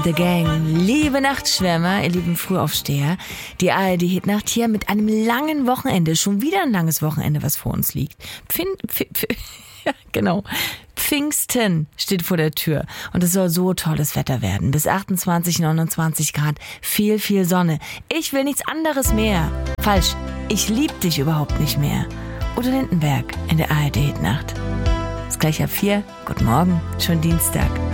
The Gang, liebe Nachtschwärmer, ihr lieben Frühaufsteher, die ARD-Hitnacht hier mit einem langen Wochenende, schon wieder ein langes Wochenende, was vor uns liegt. Ja, genau. Pfingsten steht vor der Tür und es soll so tolles Wetter werden. Bis 28, 29 Grad, viel, viel Sonne. Ich will nichts anderes mehr. Falsch, ich lieb dich überhaupt nicht mehr. Udo Lindenberg in der ARD-Hitnacht. Ist gleich ab 4. Guten Morgen, schon Dienstag.